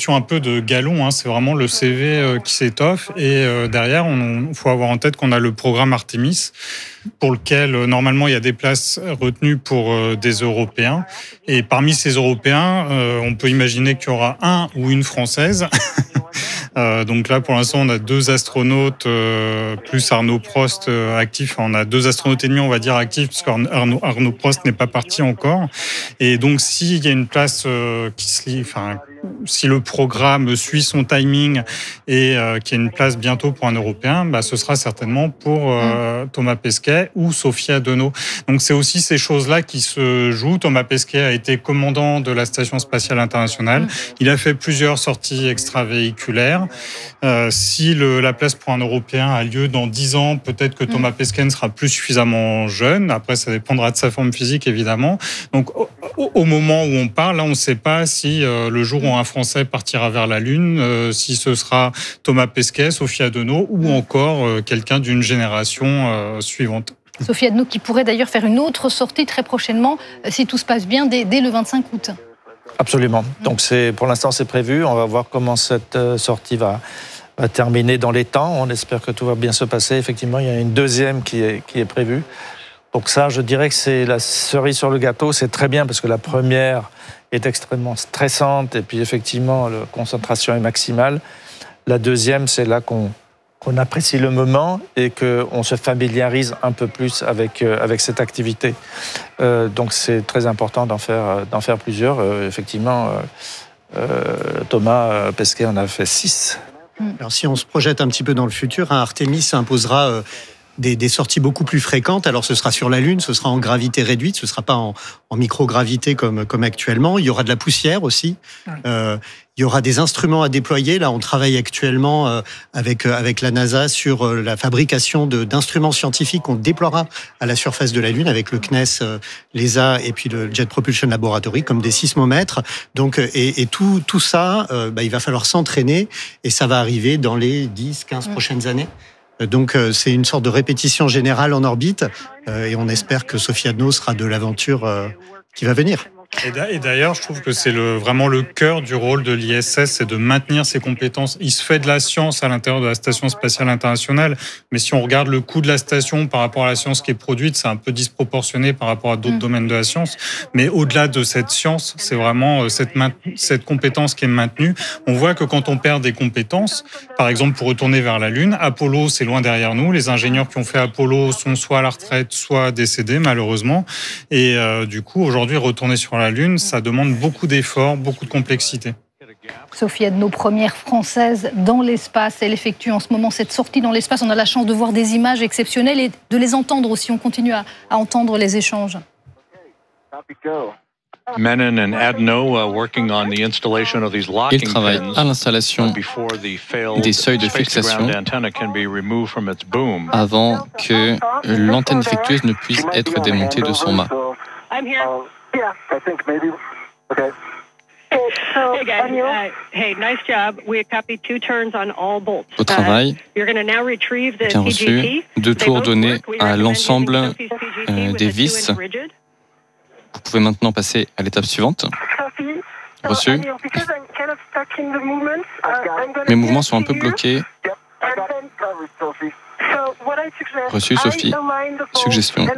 question un peu de galon, hein, c'est vraiment le CV qui s'étoffe. Et derrière, il faut avoir en tête qu'on a le programme Artemis, pour lequel, normalement, il y a des places retenues pour des Européens. Et parmi ces Européens, on peut imaginer qu'il y aura un ou une Française. Donc là, pour l'instant, on a 2 astronautes, plus Arnaud Prost actif. On a 2 astronautes et demi, on va dire, actifs, parce qu'Arnaud Prost n'est pas parti encore. Et donc, s'il y a une place qui se lie, si le programme suit son timing et qu'il y a une place bientôt pour un Européen, ce sera certainement pour Thomas Pesquet ou Sophie Adenau. Donc, c'est aussi ces choses-là qui se jouent. Thomas Pesquet a été commandant de la Station spatiale internationale. Il a fait plusieurs sorties extravéhiculaires. Si la place pour un Européen a lieu dans 10 ans, peut-être que Thomas Pesquet ne sera plus suffisamment jeune. Après, ça dépendra de sa forme physique, évidemment. Donc, au moment où on parle, là, on ne sait pas si le jour où un Français partira vers la Lune, si ce sera Thomas Pesquet, Sophie Adenau ou encore quelqu'un d'une génération suivante. Sophie Adenau qui pourrait d'ailleurs faire une autre sortie très prochainement, si tout se passe bien, dès le 25 août. Absolument. Donc pour l'instant c'est prévu. On va voir comment cette sortie va terminer dans les temps. On espère que tout va bien se passer. Effectivement, il y a une deuxième qui est prévue. Donc ça, je dirais que c'est la cerise sur le gâteau. C'est très bien parce que la première est extrêmement stressante et puis effectivement la concentration est maximale. La deuxième, c'est là qu'on apprécie le moment et qu'on se familiarise un peu plus avec cette activité. Donc c'est très important d'en faire plusieurs. Effectivement, Thomas Pesquet en a fait 6. Alors si on se projette un petit peu dans le futur, Artemis imposera des sorties beaucoup plus fréquentes. Alors ce sera sur la Lune, ce sera en gravité réduite, ce ne sera pas en microgravité comme actuellement. Il y aura de la poussière aussi. Il y aura des instruments à déployer. Là, on travaille actuellement avec la NASA sur la fabrication d'instruments scientifiques qu'on déploiera à la surface de la Lune avec le CNES, l'ESA et puis le Jet Propulsion Laboratory comme des sismomètres. Donc, et tout ça, il va falloir s'entraîner et ça va arriver dans les 10-15 prochaines années. Donc c'est une sorte de répétition générale en orbite et on espère que Sophie Adenau sera de l'aventure qui va venir. Et d'ailleurs, je trouve que c'est vraiment le cœur du rôle de l'ISS, c'est de maintenir ses compétences. Il se fait de la science à l'intérieur de la Station spatiale internationale, mais si on regarde le coût de la station par rapport à la science qui est produite, c'est un peu disproportionné par rapport à d'autres domaines de la science. Mais au-delà de cette science, c'est vraiment cette compétence qui est maintenue. On voit que quand on perd des compétences, par exemple pour retourner vers la Lune, Apollo, c'est loin derrière nous. Les ingénieurs qui ont fait Apollo sont soit à la retraite, soit décédés malheureusement. Et du coup, aujourd'hui, retourner sur la Lune, ça demande beaucoup d'efforts, beaucoup de complexité. Sophie Adenau, première française dans l'espace. Elle effectue en ce moment cette sortie dans l'espace. On a la chance de voir des images exceptionnelles et de les entendre aussi. On continue à entendre les échanges. Menon and Adenau working on the installation of these locking Ils travaillent à l'installation des seuils de fixation avant que l'antenne défectueuse ne puisse être démontée de son mât. Au travail, bien reçu, 2 tours donnés à l'ensemble des vis. Vous pouvez maintenant passer à l'étape suivante. Reçu. Mes mouvements sont un peu bloqués. Reçu, Sophie. Suggestion.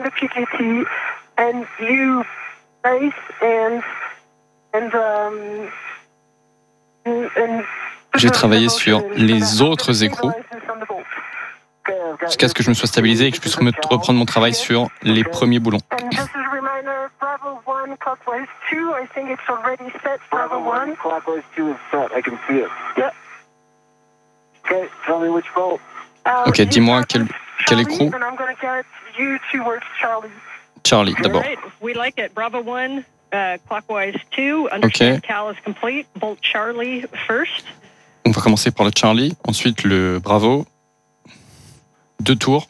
J'ai travaillé sur les autres écrous jusqu'à ce que je me sois stabilisé et que je puisse reprendre mon travail sur les premiers boulons. Ok, dis-moi quel écrou. Charlie, d'abord. Ok. On va commencer par le Charlie, ensuite le Bravo. 2 tours.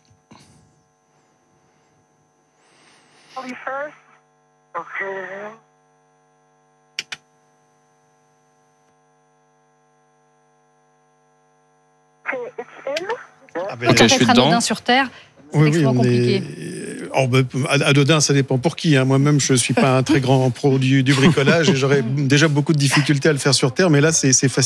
Ok, je suis dedans. Sur Terre, c'est Oui, extrêmement compliqué. Anodin, ça dépend pour qui. Moi-même, je ne suis pas un très grand pro du bricolage et j'aurais déjà beaucoup de difficultés à le faire sur Terre, mais là, c'est facile.